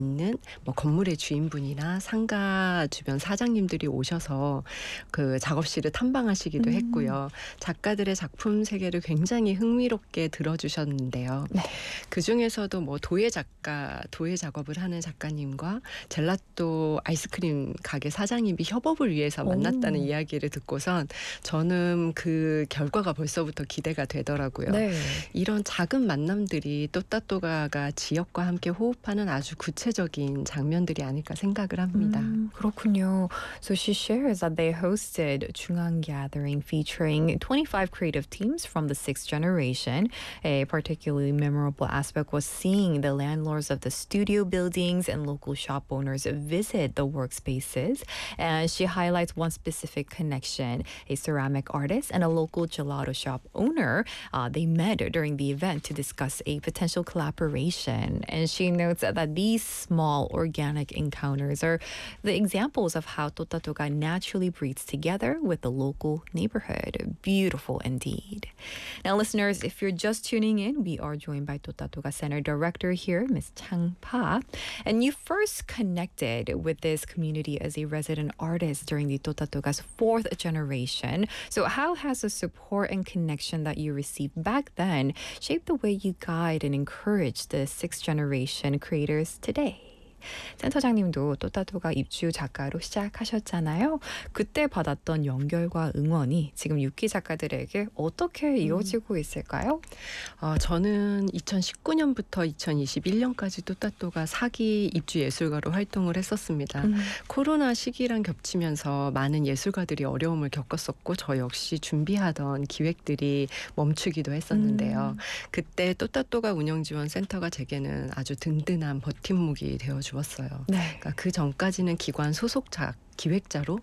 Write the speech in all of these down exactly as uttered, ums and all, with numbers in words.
있는 뭐 건물의 주인분이나 상가 주변 사장님들이 오셔서 그 작업실을 탐방하시기도 음. 했고요. 작가들의 작품 세계를 굉장히 흥미롭게 들어주셨는데요. 네. 그중에서도 뭐 도예 작가, 도예 작업을 하는 작가님과 젤라또 아이스크림 가게 사장님이 협업을 위해서 만났다는 오. 이야기를 듣고선 저는 그 결과가 벌써부터 기대가 되더라고요. 네. 이런 작은 만남들이 또따또가가 지역과 함께 호흡하는 아주 구체적인 장면들이 아닐까 생각을 합니다. 음, 그렇군요. So she shares that they hosted 중앙 gathering featuring twenty-five creative teams from the sixth generation. A particularly memorable aspect was seeing the landlords of the studio buildings and local shop owners visit the workspaces. And she highlights one specific connection, a ceramic artist and a local gelato shop owner. Uh, they met during the event to discuss a potential collaboration. And she notes that these small organic encounters are the examples of how Totatoga naturally breathes together with the local neighborhood. Beautiful indeed. Now, listeners, if you're just tuning in, we are joined by Totatoga Center Director here, Miz Chang Pa. And you first connected with this community as a resident artist during the Totatoga's fourth generation. So how has the support and connection that you received back then shaped the way you guide and encourage the sixth generation creators today? 센터장님도 또따또가 입주 작가로 시작하셨잖아요. 그때 받았던 연결과 응원이 지금 육 기 작가들에게 어떻게 이어지고 있을까요? 어, 저는 이천십구 년부터 이천이십일 년까지 또따또가 사 기 입주 예술가로 활동을 했었습니다. 음. 코로나 시기랑 겹치면서 많은 예술가들이 어려움을 겪었었고 저 역시 준비하던 기획들이 멈추기도 했었는데요. 음. 그때 또따또가 운영지원센터가 제게는 아주 든든한 버팀목이 되어주었어요. 네. 그러니까 그 전까지는 기관 소속작 기획자로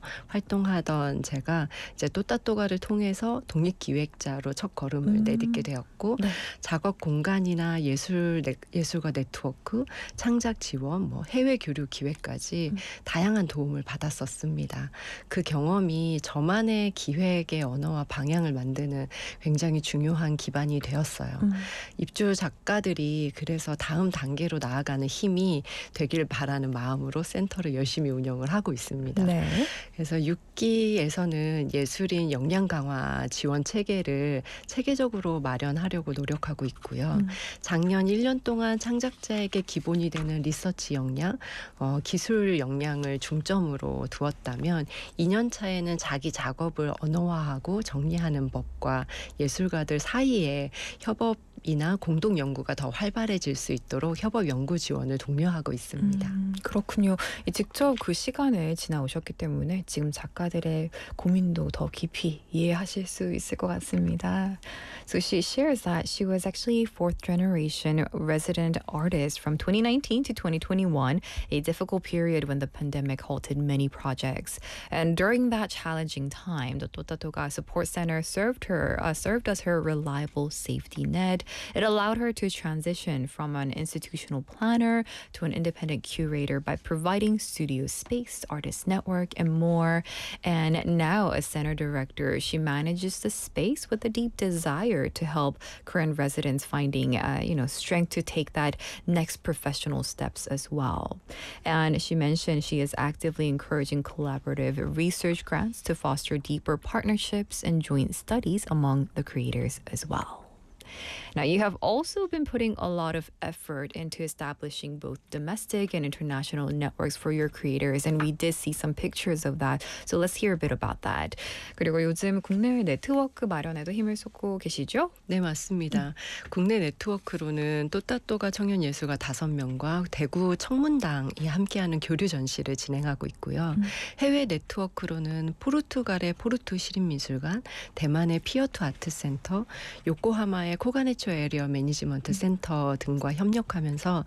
활동하던 제가 이제 또따또가를 통해서 독립기획자로 첫 걸음을 음. 내딛게 되었고 네. 작업 공간이나 예술 네, 예술가 네트워크, 창작 지원, 뭐 해외 교류 기획까지 음. 다양한 도움을 받았었습니다. 그 경험이 저만의 기획의 언어와 방향을 만드는 굉장히 중요한 기반이 되었어요. 음. 입주 작가들이 그래서 다음 단계로 나아가는 힘이 되길 바라는 마음으로 센터를 열심히 운영을 하고 있습니다. 네. 그래서 육 기에서는 예술인 역량 강화 지원 체계를 체계적으로 마련하려고 노력하고 있고요. 음. 작년 일 년 동안 창작자에게 기본이 되는 리서치 역량, 어, 기술 역량을 중점으로 두었다면 이 년 차에는 자기 작업을 언어화하고 정리하는 법과 예술가들 사이에 협업 이나 공동 연구가 더 활발해질 수 있도록 협업 연구 지원을 독려하고 있습니다. 음, 그렇군요. 직접 그 시간을 지나오셨기 때문에 지금 작가들의 고민도 더 깊이 이해하실 수 있을 것 같습니다. So she shares that she was actually a fourth generation resident artist from twenty nineteen to twenty twenty-one, a difficult period when the pandemic halted many projects. And during that challenging time, the Totatoga Support Center served her, uh, served as her reliable safety net. It allowed her to transition from an institutional planner to an independent curator by providing studio space, artist network, and more. And now, as center director, she manages the space with a deep desire to help current residents finding, uh, you know, strength to take that next professional steps as well. And she mentioned she is actively encouraging collaborative research grants to foster deeper partnerships and joint studies among the creators as well. Now, you have also been putting a lot of effort into establishing both domestic and international networks for your creators, and we did see some pictures of that. So let's hear a bit about that. 그리고 요즘 국내외 네트워크 마련에도 힘을 쏟고 계시죠? 네, 맞습니다. 음. 국내 네트워크로는 또따또가 청년예술가 다섯 명과 대구 청문당이 함께하는 교류 전시를 진행하고 있고요. 음. 해외 네트워크로는 포르투갈의 포르투 시립미술관, 대만의 피어투 아트센터, 요코하마의 코가네초 에리어 매니지먼트 센터 등과 협력하면서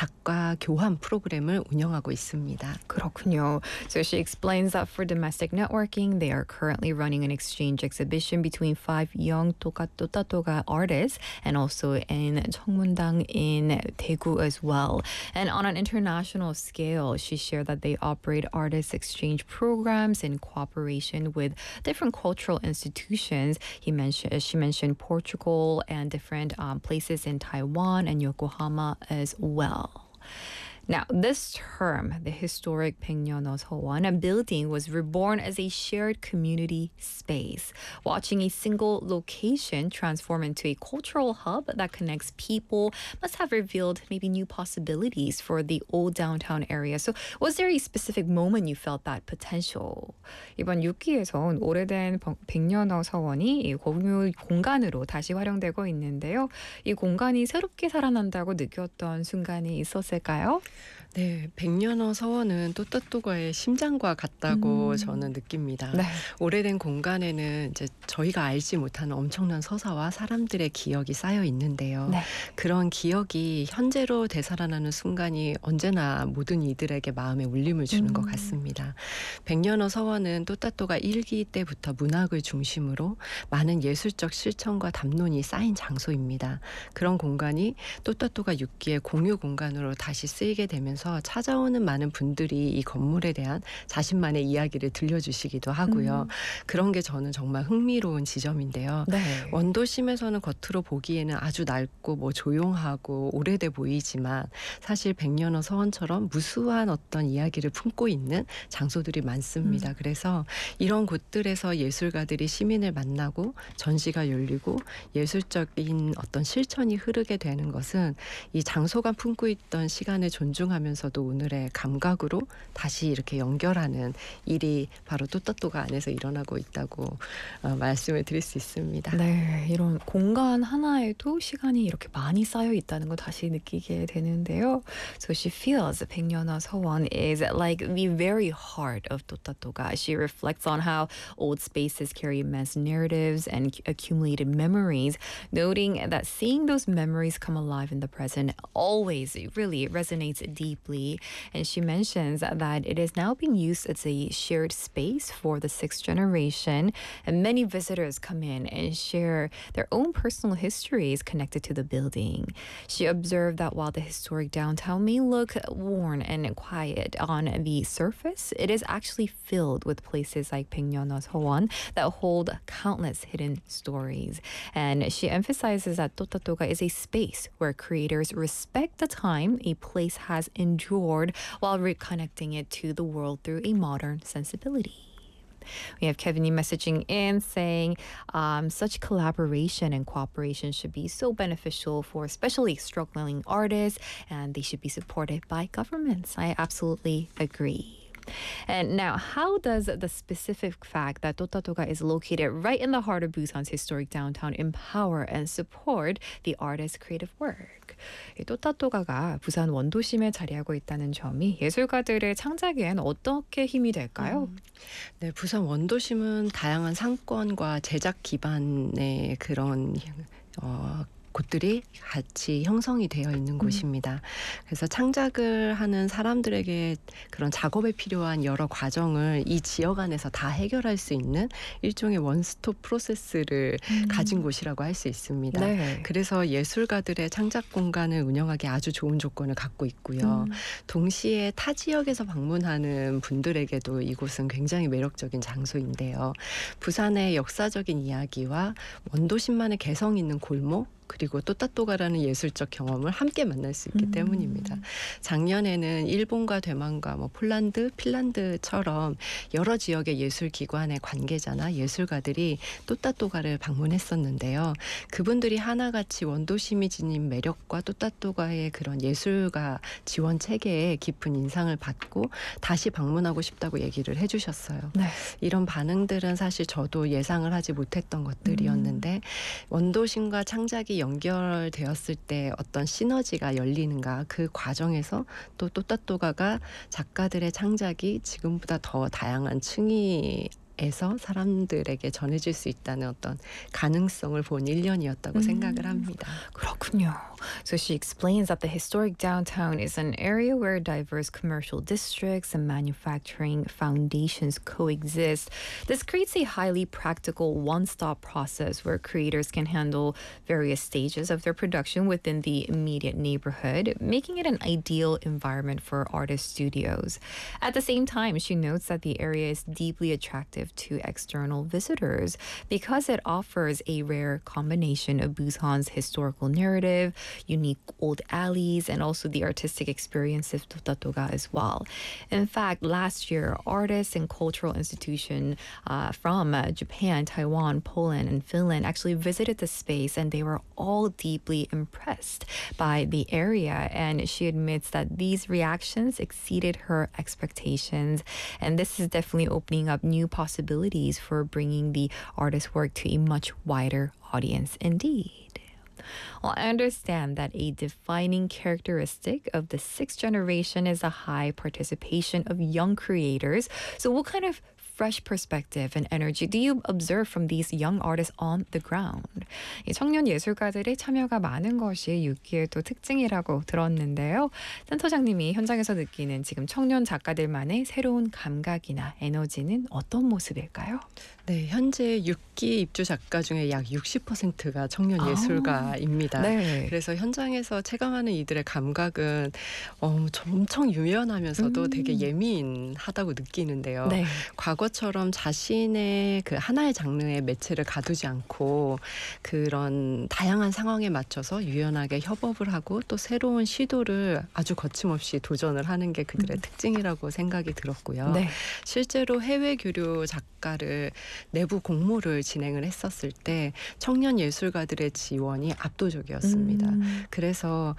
작가 교환 프로그램을 운영하고 있습니다. 그렇군요. So she explains that for domestic networking, they are currently running an exchange exhibition between five young 또따또가 artists and also in 청문당 in Daegu as well. And on an international scale, she shared that they operate artist exchange programs in cooperation with different cultural institutions. He mentioned, she mentioned Portugal and different um, places in Taiwan and Yokohama as well. Now, this term, the historic 백년어 서원, a building was reborn as a shared community space. Watching a single location transform into a cultural hub that connects people must have revealed maybe new possibilities for the old downtown area. So, was there a specific moment you felt that potential? 이번 육 기에선 오래된 백년어 서원이 이 공유 공간으로 다시 활용되고 있는데요. 이 공간이 새롭게 살아난다고 느꼈던 순간이 있었을까요? 네, 백년어 서원은 또따또가의 심장과 같다고 음. 저는 느낍니다. 네. 오래된 공간에는 이제 저희가 알지 못하는 엄청난 서사와 사람들의 기억이 쌓여 있는데요. 네. 그런 기억이 현재로 되살아나는 순간이 언제나 모든 이들에게 마음에 울림을 주는 음. 것 같습니다. 백년어 서원은 또따또가 일기 때부터 문학을 중심으로 많은 예술적 실천과 담론이 쌓인 장소입니다. 그런 공간이 또따또가 육 기의 공유 공간으로 다시 쓰이게 되면서 찾아오는 많은 분들이 이 건물에 대한 자신만의 이야기를 들려주시기도 하고요. 음. 그런 게 저는 정말 흥미로운 지점인데요. 네. 원도심에서는 겉으로 보기에는 아주 낡고 뭐 조용하고 오래돼 보이지만 사실 백년어 서원처럼 무수한 어떤 이야기를 품고 있는 장소들이 많습니다. 음. 그래서 이런 곳들에서 예술가들이 시민을 만나고 전시가 열리고 예술적인 어떤 실천이 흐르게 되는 것은 이 장소가 품고 있던 시간을 존중하면서도 오늘의 감각으로 다시 이렇게 연결하는 일이 바로 또따또가 안에서 일어나고 있다고 어, 말씀을 드릴 수 있습니다. 네, 이런 공간 하나에도 시간이 이렇게 많이 쌓여 있다는 걸 다시 느끼게 되는데요. So she feels 백년어 서원 is like the very heart of 또따또가. She reflects on how old spaces carry immense narratives and accumulated memories, noting that seeing those memories come alive in the present always really resonates deeply. And she mentions that it is now being used as a shared space for the sixth generation, and many visitors come in and share their own personal histories connected to the building. She observed that while the historic downtown may look worn and quiet on the surface, it is actually filled with places like 백년어 서원 that hold countless hidden stories. And she emphasizes that 또따또가 is a space where creators respect the time a place has endured while reconnecting it to the world through a modern sensibility. We have Kevin messaging in saying um, such collaboration and cooperation should be so beneficial for especially struggling artists, and they should be supported by governments. I absolutely agree. And now, how does the specific fact that 또따또가 is located right in the heart of Busan's historic downtown empower and support the artist's creative work? 이 또따또가가 부산 원도심에 자리하고 있다는 점이 예술가들의 창작엔 어떻게 힘이 될까요? 음, 네, 부산 원도심은 다양한 상권과 제작 기반의 그런 어, 곳들이 같이 형성이 되어 있는 곳입니다. 그래서 창작을 하는 사람들에게 그런 작업에 필요한 여러 과정을 이 지역 안에서 다 해결할 수 있는 일종의 원스톱 프로세스를 음. 가진 곳이라고 할 수 있습니다. 네. 그래서 예술가들의 창작 공간을 운영하기 아주 좋은 조건을 갖고 있고요. 음. 동시에 타 지역에서 방문하는 분들에게도 이곳은 굉장히 매력적인 장소인데요. 부산의 역사적인 이야기와 원도심만의 개성 있는 골목, 그리고 또따또가라는 예술적 경험을 함께 만날 수 있기 음. 때문입니다. 작년에는 일본과 대만과 뭐 폴란드, 핀란드처럼 여러 지역의 예술기관의 관계자나 예술가들이 또따또가를 방문했었는데요. 그분들이 하나같이 원도심이 지닌 매력과 또따또가의 그런 예술가 지원 체계에 깊은 인상을 받고 다시 방문하고 싶다고 얘기를 해주셨어요. 네. 이런 반응들은 사실 저도 예상을 하지 못했던 것들이었는데 음. 원도심과 창작이 연결되었을 때 어떤 시너지가 열리는가, 그 과정에서 또 또따또가가 작가들의 창작이 지금보다 더 다양한 층위 에서 사람들에게 전해질 수 있다는 어떤 가능성을 본 일 년이었다고 음. 생각을 합니다. 그렇군요. So she explains that the historic downtown is an area where diverse commercial districts and manufacturing foundations coexist. This creates a highly practical one-stop process where creators can handle various stages of their production within the immediate neighborhood, making it an ideal environment for artist studios. At the same time, she notes that the area is deeply attractive attractive to external visitors because it offers a rare combination of Busan's historical narrative, unique old alleys, and also the artistic experience of Dotatoga as well. In fact, last year, artists and cultural institutions uh, from uh, Japan, Taiwan, Poland, and Finland actually visited the space, and they were all deeply impressed by the area. And she admits that these reactions exceeded her expectations. And this is definitely opening up new possibilities for bringing the artist's work to a much wider audience indeed. Well, I understand that a defining characteristic of the sixth generation is a high participation of young creators. So what kind of fresh perspective and energy do you observe from these young artists on the ground? 이 청년 예술가들의 참여가 많은 것이 육기의 또 특징이라고 들었는데요. 센터장님이 현장에서 느끼는 지금 청년 작가들만의 새로운 감각이나 에너지는 어떤 모습일까요? 네, 현재 육 기 입주 작가 중에 약 육십 퍼센트가 청년 아, 예술가입니다. 네. 그래서 현장에서 체감하는 이들의 감각은 어, 엄청 유연하면서도 음. 되게 예민하다고 느끼는데요. 네. 과거처럼 자신의 그 하나의 장르의 매체를 가두지 않고 그런 다양한 상황에 맞춰서 유연하게 협업을 하고 또 새로운 시도를 아주 거침없이 도전을 하는 게 그들의 음. 특징이라고 생각이 들었고요. 네. 실제로 해외 교류 작가를 내부 공모를 진행을 했었을 때 청년 예술가들의 지원이 압도적이었습니다. 음. 그래서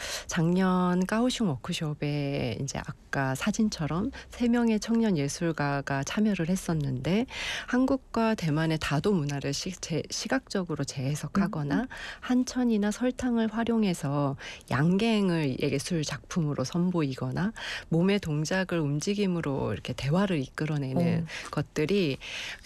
작년 까오슝 워크숍에 이제 아까 사진처럼 세 명의 청년 예술가가 참여를 했었는데 한국과 대만의 다도 문화를 시, 제, 시각적으로 재해석하거나 음. 한천이나 설탕을 활용해서 양갱을 예술 작품으로 선보이거나 몸의 동작을 움직임으로 이렇게 대화를 이끌어내는 오. 것들이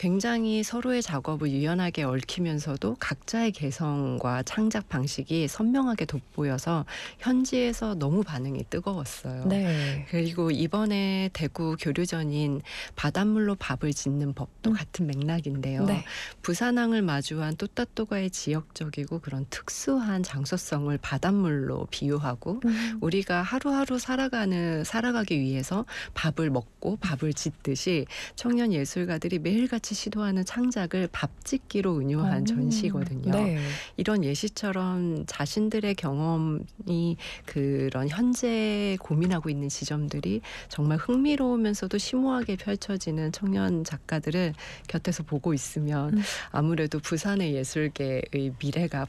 굉장히 서로의 작업을 유연하게 얽히면서도 각자의 개성과 창작 방식이 선명하게 돋보여서 현지에서 너무 반응이 뜨거웠어요. 네. 그리고 이번에 대구 교류전인 바닷물로 밥을 짓는 법도 음. 같은 맥락인데요. 네. 부산항을 마주한 또따또가의 지역적이고 그런 특수한 장소성을 바닷물로 비유하고 음. 우리가 하루하루 살아가는 살아가기 위해서 밥을 먹고 밥을 짓듯이 청년 예술가들이 매일같이 시도하는 창작을 밥짓기로 은유한 오. 전시거든요. 네. 이런 예시처럼 자신들의 경험이 그런 현재 고민하고 있는 지점들이 정말 흥미로우면서도 심오하게 펼쳐지는 청년 작가들을 곁에서 보고 있으면 음. 아무래도 부산의 예술계의 미래가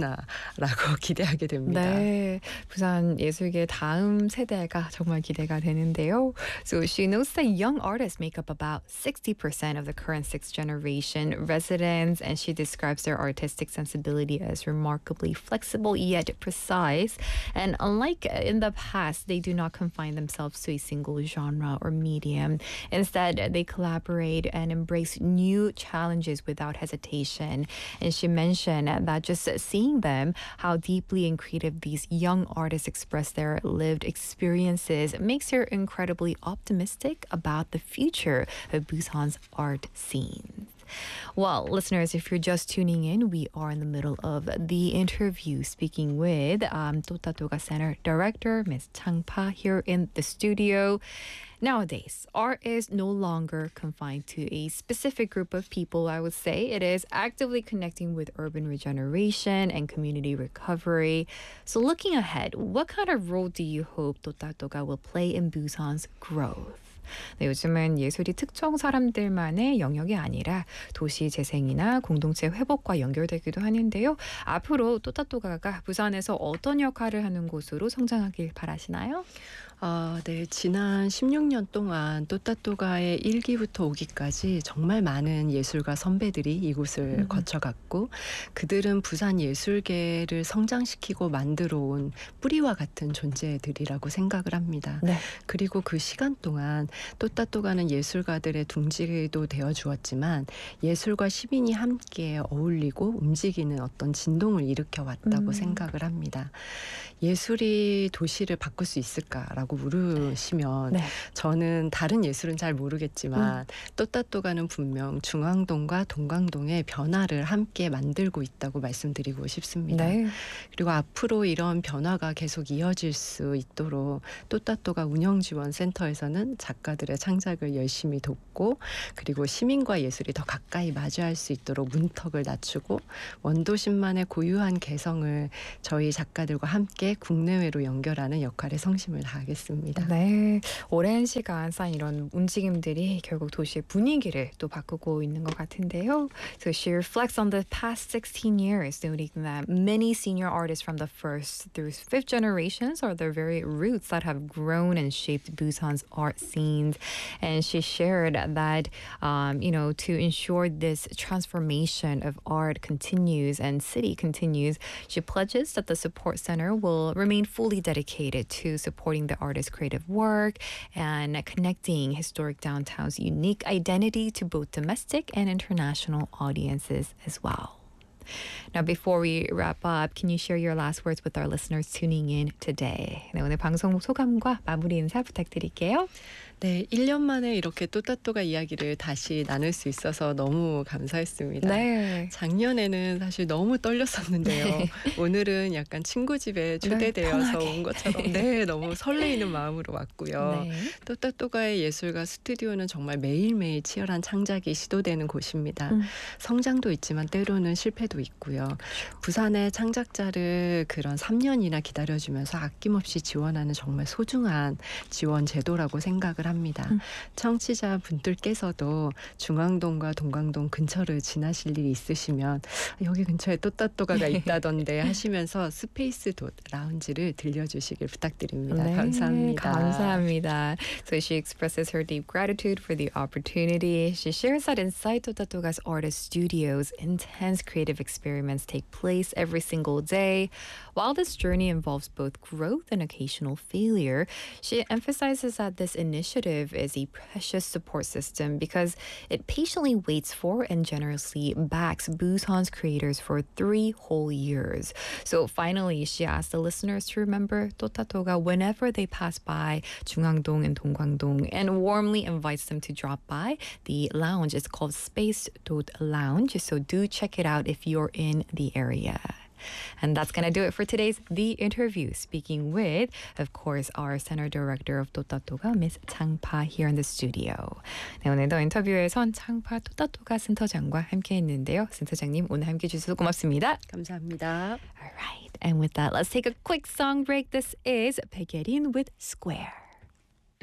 밝구나라고 기대하게 됩니다. 네, 부산 예술계 다음 세대가 정말 기대가 되는데요. So she notes that young artists make up about sixty percent of the current sixth generation residents, and she describes their artistic sensibility as remarkably flexible yet precise. And unlike in the past, they do not confine themselves to a single genre or medium. Instead, they collaborate and embrace new challenges without hesitation. And she mentioned that just seeing them, how deeply and creative these young artists express their lived experiences, makes her incredibly optimistic about the future of Busan's art scene. Well, listeners, if you're just tuning in, we are in the middle of the interview speaking with um, Dotatoga Center Director, Miz Chang Pa, here in the studio. Nowadays, art is no longer confined to a specific group of people, I would say. It is actively connecting with urban regeneration and community recovery. So looking ahead, what kind of role do you hope Dotatoga will play in Busan's growth? 네, 요즘은 예술이 특정 사람들만의 영역이 아니라 도시 재생이나 공동체 회복과 연결되기도 하는데요. 앞으로 또따또가가 부산에서 어떤 역할을 하는 곳으로 성장하길 바라시나요? 아, 네. 지난 십육 년 동안 또따또가의 일 기부터 오 기까지 정말 많은 예술가 선배들이 이곳을 음. 거쳐갔고 그들은 부산 예술계를 성장시키고 만들어 온 뿌리와 같은 존재들이라고 생각을 합니다. 네. 그리고 그 시간 동안 또따또가는 예술가들의 둥지도 되어 주었지만 예술과 시민이 함께 어울리고 움직이는 어떤 진동을 일으켜 왔다고 음. 생각을 합니다. 예술이 도시를 바꿀 수 있을까라고 물으시면 네. 저는 다른 예술은 잘 모르겠지만 음. 또따또가는 분명 중앙동과 동강동의 변화를 함께 만들고 있다고 말씀드리고 싶습니다. 네. 그리고 앞으로 이런 변화가 계속 이어질 수 있도록 또따또가 운영지원센터에서는 작 작가들의 창작을 열심히 돕고 그리고 시민과 예술이 더 가까이 마주할 수 있도록 문턱을 낮추고 원도심만의 고유한 개성을 저희 작가들과 함께 국내외로 연결하는 역할에 성심을 다하겠습니다. 네, 오랜 시간 쌓인 이런 움직임들이 결국 도시의 분위기를 또 바꾸고 있는 것 같은데요. So she reflects on the past sixteen years, noting that many senior artists from the first through fifth generations are the very roots that have grown and shaped Busan's art scenes. And she shared that, um, you know, to ensure this transformation of art continues and city continues, she pledges that the support center will remain fully dedicated to supporting the artist's creative work and connecting historic downtown's unique identity to both domestic and international audiences as well. Now, before we wrap up, can you share your last words with our listeners tuning in today? 네, 오늘 방송 소감과 마무리 인사 부탁드릴게요. 네, 일 년 만에 이렇게 또따또가 이야기를 다시 나눌 수 있어서 너무 감사했습니다. 네. 작년에는 사실 너무 떨렸었는데요. 네. 오늘은 약간 친구 집에 초대되어서 편하게. 온 것처럼 네, 너무 설레이는 마음으로 왔고요. 네. 또따또가의 예술가 스튜디오는 정말 매일매일 치열한 창작이 시도되는 곳입니다. 음. 성장도 있지만 때로는 실패도 있고요. 부산의 창작자를 그런 삼 년이나 기다려주면서 아낌없이 지원하는 정말 소중한 지원 제도라고 생각을 합니다. 음. 청취자 분들께서도 중앙동과 동광동 근처를 지나실 일이 있으시면 여기 근처에 또따또가가 있다던데 하시면서 스페이스 돗 라운지를 들려주시길 부탁드립니다. 네, 감사합니다. 감사합니다. So she expresses her deep gratitude for the opportunity. She shares that inside Totatoga's artist studios, intense creative experiments take place every single day. While this journey involves both growth and occasional failure, she emphasizes that this initiative is a precious support system because it patiently waits for and generously backs Busan's creators for three whole years. So finally, she asks the listeners to remember Totatoga whenever they pass by Jungangdong and Dongkwangdong and warmly invites them to drop by. The lounge is called Space Dot Lounge, so do check it out if you're in the area. And that's going to do it for today's The Interview. Speaking with, of course, our Center Director of 또따또가, Miss 장파 here in the studio. 네, 오늘도 인터뷰에선 장파 또따또가 센터장과 함께했는데요. 센터장님 오늘 함께해 주셔서 고맙습니다. 감사합니다. All right, and with that, let's take a quick song break. This is Pekerin with Square.